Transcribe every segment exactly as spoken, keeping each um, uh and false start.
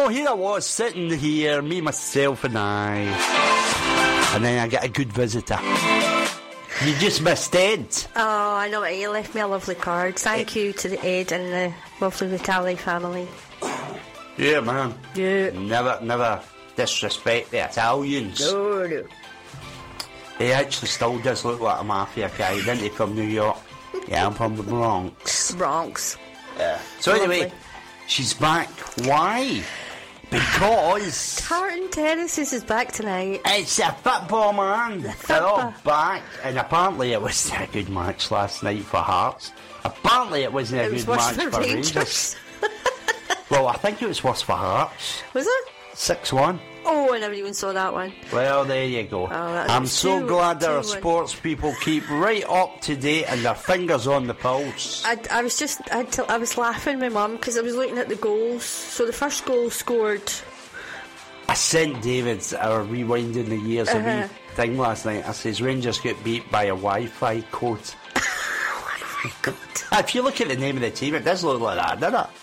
know, here I was sitting here, me, myself, and I, and then I get a good visitor. You just missed Ed. Oh, I know. You left me a lovely card. Thank you to the Ed and the lovely Vitali family. Yeah, man. Yeah. Never, never disrespect the Italians. No, no. He actually still does look like a mafia guy, doesn't he, from New York? Yeah, I'm from the Bronx. Bronx. Yeah. So Lovely. anyway, she's back. Why? Because Carlton Terraces is back tonight. it's a football, man. They're all back, and apparently it was a good match last night for Hearts. Apparently it wasn't a It was good worse match for for Rangers. Rangers. Well, I think it was worse for Hearts. Was it? six one. Oh, I never even saw that one. Well, there you go. Oh, that I'm was so two- glad that our two one. sports people keep right up to date and their fingers on the pulse. I, I was just, I, t- I was laughing with my mum because I was looking at the goals. So the first goal scored. I sent David our rewinding the years a Uh-huh. wee thing last night. I says Rangers get beat by a Wi-Fi code. Oh my God. If you look at the name of the team, it does look like that, doesn't it?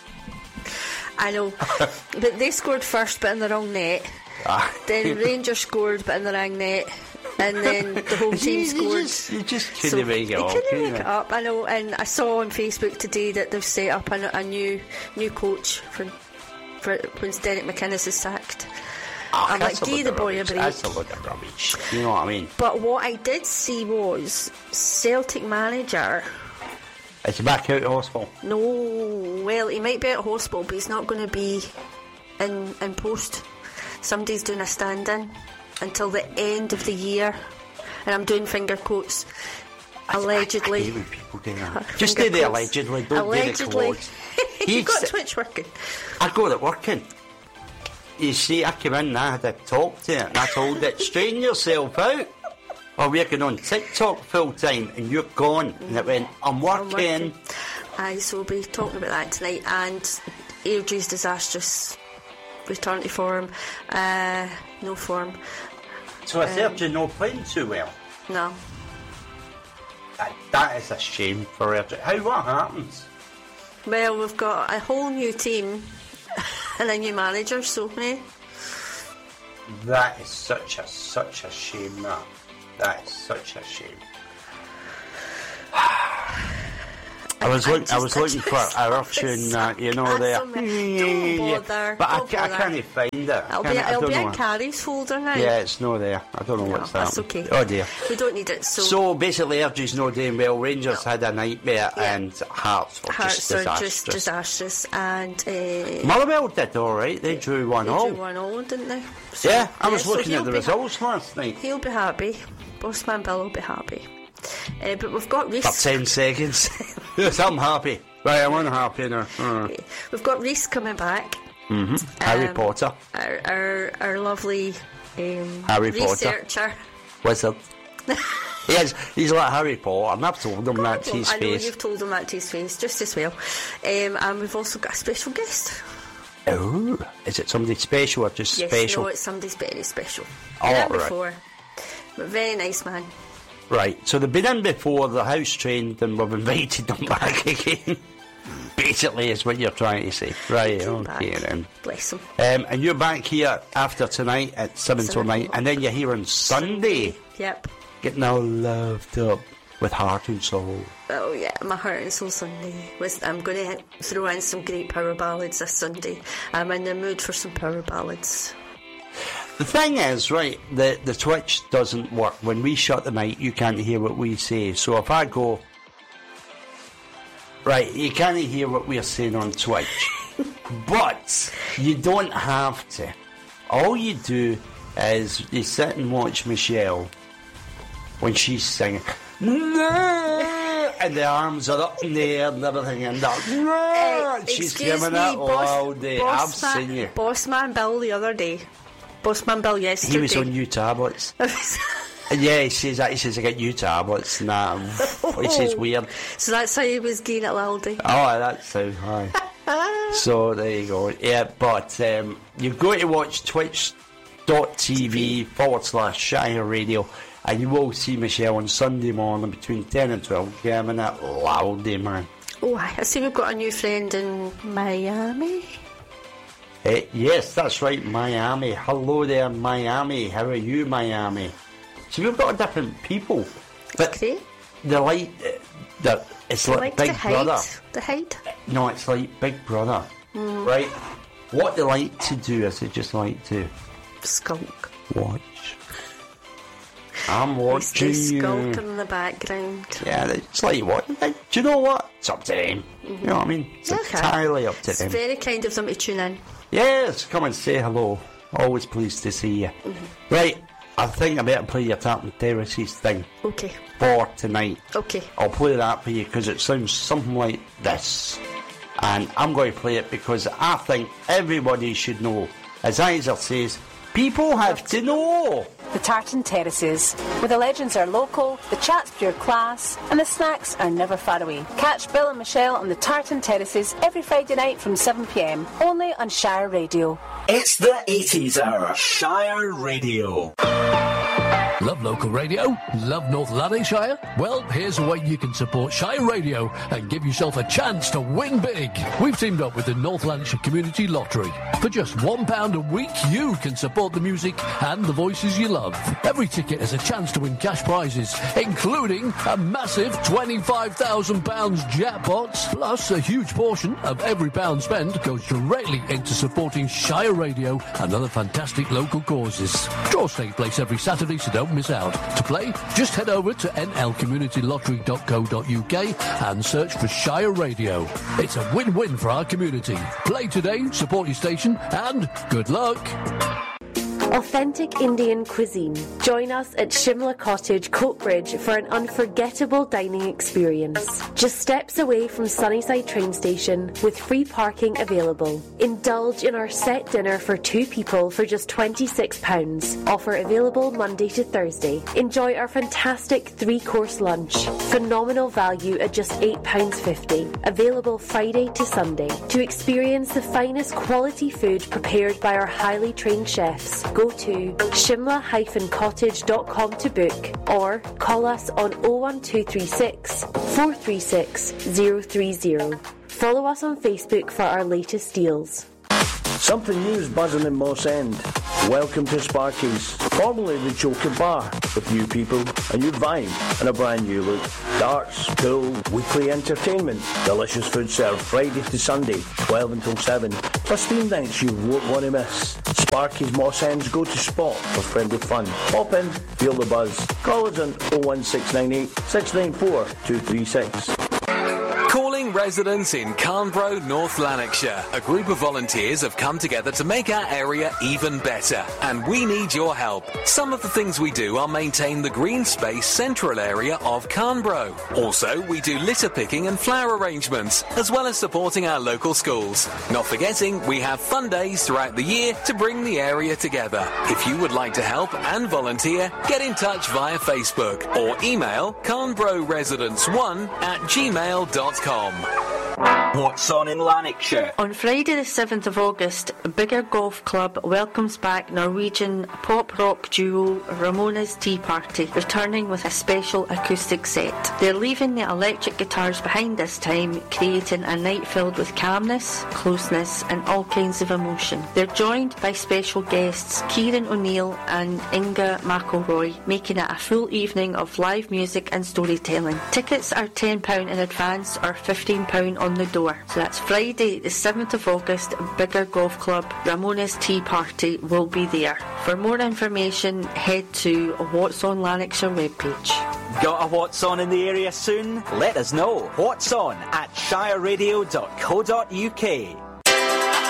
I know. But they scored first, but in the wrong net. Ah. Then Rangers scored, but in the wrong net. And then the home team You- you scored. just- You just couldn't So make it they up. couldn't could make you? it up, I know. And I saw on Facebook today that they've set up a, a new new coach for for when Derek McInnes is sacked. Ah, I'm that's like, a give load the of boy a rubbish. break. That's a load of rubbish. You know what I mean? But what I did see was Celtic manager. It's back out of hospital. No, well, he might be at hospital, but he's not going to be in in post. Somebody's doing a stand-in until the end of the year, and I'm doing finger quotes. Allegedly. I hate when people do that. Just Finger do the quotes. allegedly, don't Allegedly. do the quotes. You He's- got Twitch working. I got it working. You see, I came in and I had to talk to it, and I told it, straighten yourself out. Or we're going on TikTok full time, and you're gone. And it went, I'm working. I'm working. Aye, so we'll be talking about that tonight. And Airdrie's disastrous return to form. Uh, no form. So I Um, said you're not playing too well. No. That, that is a shame for Airdrie. How, what happens? Well, we've got a whole new team and a new manager, so eh? That is such a, such a shame, that. That is such a shame. I was I looking. I just- was I looking for just- a Russian, uh, you know, there. Don't bother, But I, don't ca- I bother. can't find it. It'll I be, can't- I it'll don't be know. in Carrie's folder now. Yeah, it's no there. I don't know No, what's that's that. okay. Oh dear. We don't need it. So, So basically, Airdrie's not doing well. Rangers had a nightmare, Yeah. and Hearts were Hearts just are disastrous. just disastrous. And uh, Motherwell did all right. They drew one they all. drew one all, didn't they? So, Yeah, I was so looking at he'll the be results last night. Ha- he'll be happy. Bossman Bill will be happy. Uh, but we've got Reece. For ten seconds. Yes, I'm happy. Right, I'm unhappy now. Uh. We've got Reece coming back. Mm-hmm. Harry Um, Potter. Our our, our lovely um, Harry Potter. researcher. Wizard. Yes, he's like Harry Potter, and I've told him that to his I know face. you've told him that to his face, just as well. Um, and we've also got a special guest. Oh, is it somebody special or just Yes, special? no, it's somebody's very special. Oh, Been in right. before, but very nice man. Right, so they've been in before, the house trained, and we've invited them back again. Basically, is what you're trying to say. Right, Came okay back. then. Bless him. Um, and you're back here after tonight at seven till Seven nine, o'clock. and then you're here on Sunday, Yep. getting all loved up with heart and soul. Oh yeah, my heart and soul Sunday. Was I'm going to throw in some great power ballads this Sunday. I'm in the mood for some power ballads. The thing is, right, the, the Twitch doesn't work. When we shut the mic, you can't hear what we say. So if I go, right, you can't hear what we're saying on Twitch. But you don't have to. All you do is you sit and watch Michelle when she's singing. And the arms are up in the air and everything, and that. Uh, she's excuse giving me, it boss, all day. I've boss man, seen you. Bossman Bill the other day. Bossman Bill yesterday. He was on new tablets. Yeah, he says that. He says I get new tablets and that. He says weird. So that's how he was getting at Laldy. Oh, that's how high. So there you go. Yeah, but um, you've got to watch twitch.tv forward slash Shire Radio, and you will see Michelle on Sunday morning between ten and twelve. Giving it loudy, man. Oh, I see we've got a new friend in Miami. Uh, yes, that's right, Miami. Hello there, Miami. How are you, Miami? So we've got different people. But okay. They're like, they're, it's like, like Big to Brother. Hide. The hide? No, it's like Big Brother. Mm. Right? What they like to do is they just like to... Skulk. Watch. I'm watching they, they you. skulk in the background. Yeah, it's like, what? Do you know what? It's up to them. Mm-hmm. You know what I mean? It's okay. entirely up to it's them. It's very kind of them to tune in. Yes, come and say hello. Always pleased to see you. Mm-hmm. Right, I think I better play your Tartan Terraces thing. Okay. For tonight. Okay. I'll play that for you because it sounds something like this. And I'm going to play it because I think everybody should know. As Isa says, people have to know. The Tartan Terraces, where the legends are local, the chat's pure class, and the snacks are never far away. Catch Bill and Michelle on the Tartan Terraces every Friday night from seven p m, only on Shire Radio. It's the eighties hour, Shire Radio. Love local radio? Love North Lanarkshire? Well, here's a way you can support Shire Radio and give yourself a chance to win big. We've teamed up with the North Lanarkshire Community Lottery. For just one pound a week, you can support the music and the voices you love. Every ticket has a chance to win cash prizes, including a massive twenty-five thousand pounds jackpot. Plus, a huge portion of every pound spent goes directly into supporting Shire Radio and other fantastic local causes. Draws take place every Saturday, so don't miss out. To play, just head over to n l community lottery dot co dot u k and search for Shire Radio. It's a win-win for our community. Play today, support your station, and good luck. Authentic Indian cuisine. Join us at Shimla Cottage, Coatbridge for an unforgettable dining experience. Just steps away from Sunnyside train station with free parking available. Indulge in our set dinner for two people for just twenty-six pounds. Offer available Monday to Thursday. Enjoy our fantastic three-course lunch. Phenomenal value at just eight pounds fifty. Available Friday to Sunday. To experience the finest quality food prepared by our highly trained chefs, go to shimla dash cottage dot com to book or call us on oh one two three six, four three six, oh three oh. Follow us on Facebook for our latest deals. Something new is buzzing in Moss End. Welcome to Sparky's, formerly the Joker Bar, with new people, a new vibe and a brand new look. Darts, pool, weekly entertainment, delicious food served Friday to Sunday, twelve until seven, plus theme nights you won't want to miss. Sparky's, Moss End's go-to spot for friendly fun. Pop in, feel the buzz. Call us on oh one six nine eight, six nine four, two three six. Calling residents in Carnbro, North Lanarkshire. A group of volunteers have come together to make our area even better, and we need your help. Some of the things we do are maintain the green space central area of Carnbro. Also, we do litter picking and flower arrangements, as well as supporting our local schools. Not forgetting, we have fun days throughout the year to bring the area together. If you would like to help and volunteer, get in touch via Facebook or email carnbroresidents one at gmail dot com. What's on in Lanarkshire? On Friday the seventh of August, Bigger Golf Club welcomes back Norwegian pop rock duo Ramona's Tea Party, returning with a special acoustic set. They're leaving the electric guitars behind this time, creating a night filled with calmness, closeness and all kinds of emotion. They're joined by special guests Kieran O'Neill and Inga McElroy, making it a full evening of live music and storytelling. Tickets are ten pounds in advance or fifteen pounds on the door. So that's Friday the seventh of August, Bigger Golf Club, Ramona's Tea Party will be there. For more information, head to What's On Lanarkshire webpage. Got a What's On in the area soon? Let us know. What's On at shire radio dot co dot u k.